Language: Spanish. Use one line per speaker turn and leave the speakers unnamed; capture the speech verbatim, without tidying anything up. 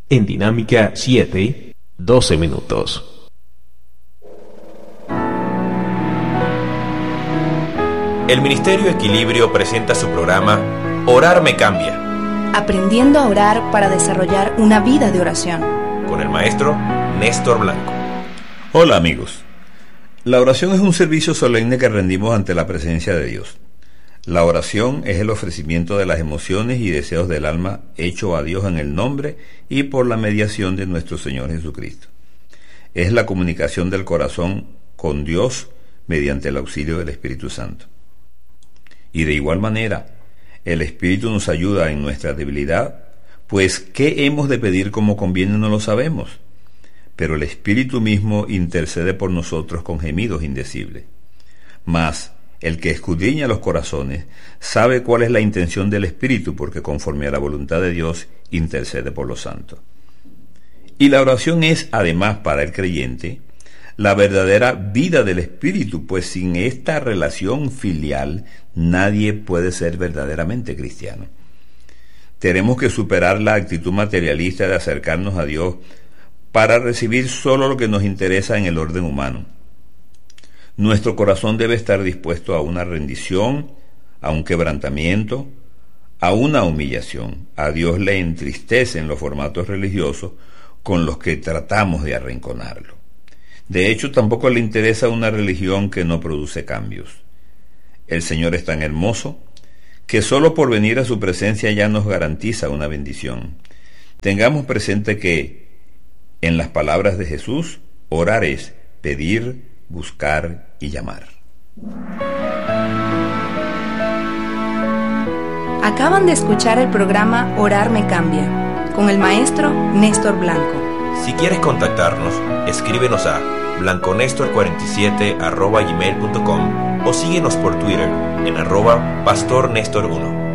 En Dinámica siete, doce minutos. El Ministerio Equilibrio presenta su programa Orar me cambia.
Aprendiendo a orar para desarrollar una vida de oración.
Con el maestro Néstor Blanco.
Hola amigos. La oración es un servicio solemne que rendimos ante la presencia de Dios. La oración es el ofrecimiento de las emociones y deseos del alma hecho a Dios en el nombre y por la mediación de nuestro Señor Jesucristo. Es la comunicación del corazón con Dios mediante el auxilio del Espíritu Santo. Y de igual manera, el Espíritu nos ayuda en nuestra debilidad, pues ¿qué hemos de pedir como conviene? No lo sabemos. Pero el Espíritu mismo intercede por nosotros con gemidos indecibles. Mas el que escudriña los corazones sabe cuál es la intención del Espíritu, porque conforme a la voluntad de Dios intercede por los santos. Y la oración es, además, para el creyente, la verdadera vida del Espíritu, pues sin esta relación filial nadie puede ser verdaderamente cristiano. Tenemos que superar la actitud materialista de acercarnos a Dios para recibir solo lo que nos interesa en el orden humano. Nuestro corazón debe estar dispuesto a una rendición, a un quebrantamiento, a una humillación. A Dios le entristecen los formatos religiosos con los que tratamos de arrinconarlo. De hecho, tampoco le interesa una religión que no produce cambios. El Señor es tan hermoso que solo por venir a su presencia ya nos garantiza una bendición. Tengamos presente que, en las palabras de Jesús, orar es pedir, buscar y llamar.
Acaban de escuchar el programa Orar me cambia, con el maestro Néstor Blanco.
Si quieres contactarnos, escríbenos a blanconestor cuarenta y siete arroba gmail punto com o síguenos por Twitter en arroba pastor nestor uno.